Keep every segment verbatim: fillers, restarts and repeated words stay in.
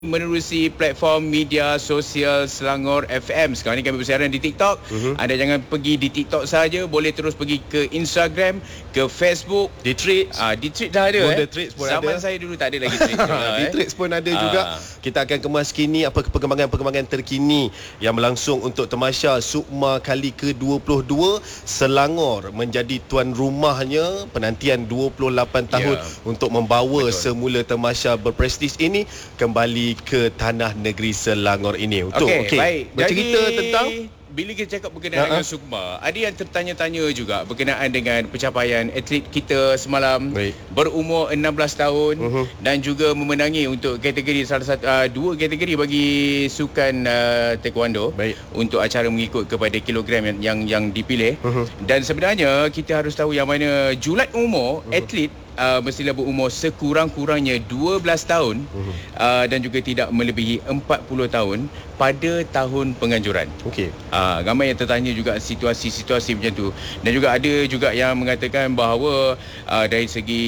menerusi platform media sosial Selangor F M. Sekarang ni kami bersiaran di TikTok. Uh-huh. Anda jangan pergi di TikTok saja, boleh terus pergi ke Instagram, ke Facebook, di Threads. Ah, di Threads dah ada eh. Pun Zaman ada. saya dulu tak ada lagi Threads. Di Threads pun ada juga. Ah. Kita akan kemas kini apa perkembangan-perkembangan terkini yang berlangsung untuk Tamasya Sukma kali ke dua puluh dua. Selangor menjadi tuan rumahnya penantian dua puluh lapan tahun yeah. untuk membawa Betul. semula Tamasya berprestij ini kembali ke tanah negeri Selangor ini. Untuk Okey, okay. baik. Bercerita Jadi, tentang bila kita cakap berkenaan uh-huh. dengan Sukma, ada yang tertanya-tanya juga berkenaan dengan pencapaian atlet kita semalam. Baik. Berumur enam belas tahun uh-huh. dan juga memenangi untuk kategori salah satu uh, dua kategori bagi sukan uh, taekwondo. Baik. Untuk acara mengikut kepada kilogram yang yang, yang dipilih. Uh-huh. Dan sebenarnya kita harus tahu yang mana julat umur uh-huh. atlet Uh, mestilah berumur sekurang-kurangnya dua belas tahun uh-huh. uh, dan juga tidak melebihi empat puluh tahun pada tahun penganjuran. Okey. Uh, ramai yang tertanya juga situasi-situasi macam tu. Dan juga ada juga yang mengatakan bahawa uh, dari segi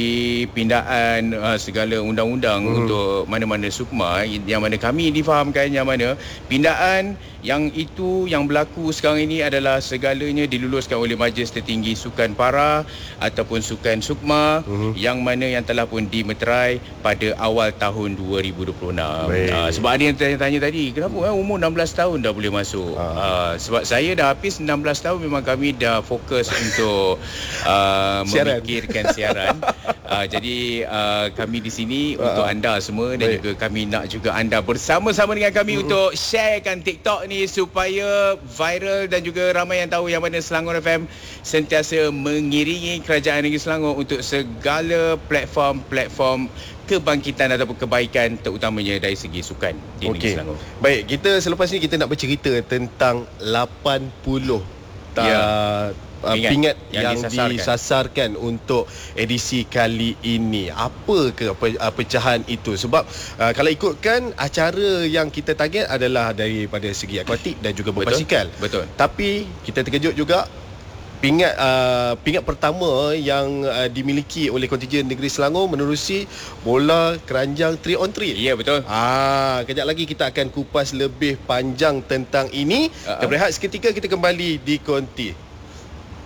pindaan uh, segala undang-undang uh-huh. untuk mana-mana Sukma, yang mana kami difahamkan yang mana pindaan yang itu yang berlaku sekarang ini adalah segalanya diluluskan oleh Majlis Tertinggi Sukan Para ataupun Sukan Sukma uh-huh. yang mana yang telah pun dimeterai pada awal tahun dua ribu dua puluh enam. Uh, sebab ada yang tanya-tanya tadi, kenapa uh, umur enam belas tahun dah boleh masuk? Uh. Uh, sebab saya dah habis enam belas tahun, memang kami dah fokus untuk uh, memikirkan siaran. Uh, jadi uh, kami di sini uh, untuk anda semua dan baik. juga kami nak juga anda bersama-sama dengan kami uh-huh. untuk sharekan TikTok ni supaya viral dan juga ramai yang tahu yang mana Selangor F M sentiasa mengiringi Kerajaan Negeri Selangor untuk segala platform-platform kebangkitan ataupun kebaikan terutamanya dari segi sukan di Negeri Selangor. Baik, kita selepas ni kita nak bercerita tentang lapan puluh ta- ya. Uh, pingat, pingat yang, yang disasarkan. disasarkan untuk edisi kali ini. Apa ke pe, uh, pecahan itu? Sebab uh, kalau ikutkan acara yang kita target adalah daripada segi akuatik dan juga berbasikal. Betul. Tapi kita terkejut juga pingat uh, pingat pertama yang uh, dimiliki oleh kontijen negeri Selangor menerusi bola keranjang three on three. Ya, betul. Ah, kejap lagi kita akan kupas lebih panjang tentang ini. Uh-huh. Kita berehat seketika, kita kembali di Konti.